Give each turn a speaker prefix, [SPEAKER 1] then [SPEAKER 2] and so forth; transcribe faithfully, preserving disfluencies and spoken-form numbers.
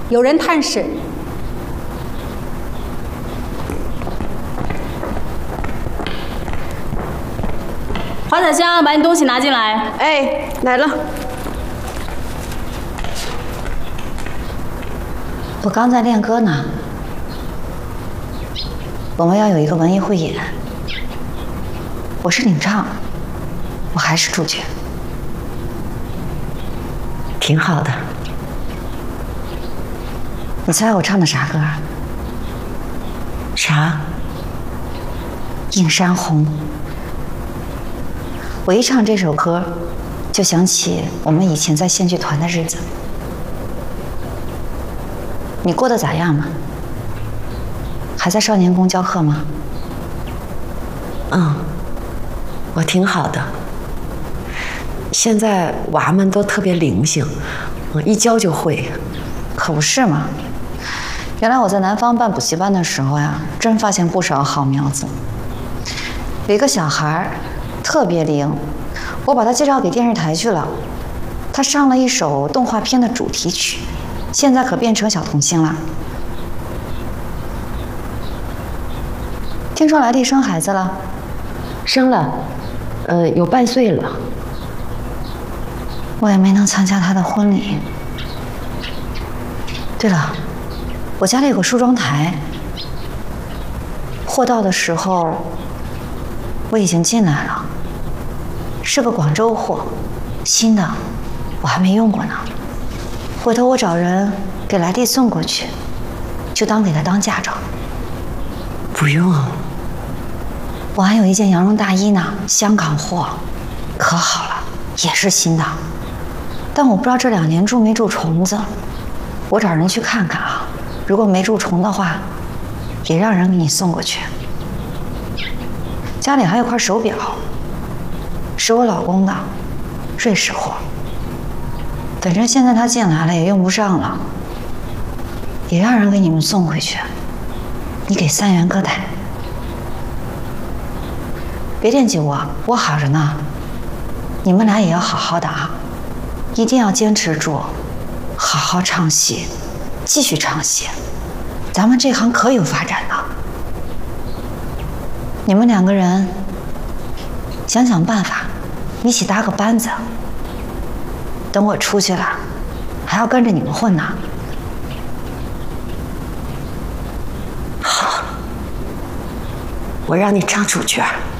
[SPEAKER 1] 有人探视。
[SPEAKER 2] 华彩香，把你东西拿进来。
[SPEAKER 3] 哎，来了。
[SPEAKER 4] 我刚在练歌呢。我们要有一个文艺汇演，我是领唱，我还是主角，挺好的。你猜我唱的啥歌？啥？映山红。我一唱这首歌，就想起我们以前在县剧团的日子。你过得咋样嘛？还在少年宫教课吗？
[SPEAKER 3] 嗯，我挺好的。现在娃们都特别灵性，一教就会。
[SPEAKER 4] 可不是嘛！原来我在南方办补习班的时候呀，真发现不少好苗子。有一个小孩特别灵，我把他介绍给电视台去了。他上了一首动画片的主题曲，现在可变成小童星了。听说来丽生孩子了，
[SPEAKER 3] 生了，呃，有半岁了。
[SPEAKER 4] 我也没能参加他的婚礼。对了，我家里有个梳妆台，货到的时候我已经进来了，是个广州货，新的，我还没用过呢。回头我找人给来丽送过去，就当给她当嫁妆。
[SPEAKER 3] 不用。
[SPEAKER 4] 我还有一件羊绒大衣呢，香港货，可好了，也是新的。但我不知道这两年蛀没蛀虫子，我找人去看看啊。如果没蛀虫的话，也让人给你送过去。家里还有块手表，是我老公的，瑞士货。反正现在他进来了也用不上了，也让人给你们送回去。你给三元哥带。别惦记我，我好着呢。你们俩也要好好的啊，一定要坚持住，好好唱戏，继续唱戏。咱们这行可有发展的。你们两个人想想办法，一起搭个班子。等我出去了，还要跟着你们混呢。
[SPEAKER 3] 好，我让你唱主角。